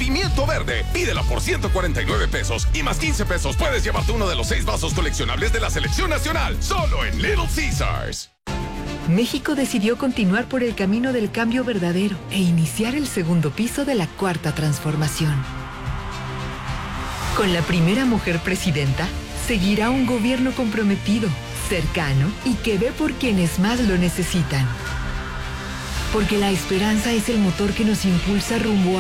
Pimiento Verde. Pídela por 149 pesos y más 15 pesos puedes llevarte uno de los 6 vasos coleccionables de la Selección Nacional. Solo en Little Caesars. México decidió continuar por el camino del cambio verdadero e iniciar el segundo piso de la Cuarta Transformación. Con la primera mujer presidenta, seguirá un gobierno comprometido, cercano y que ve por quienes más lo necesitan. Porque la esperanza es el motor que nos impulsa rumbo a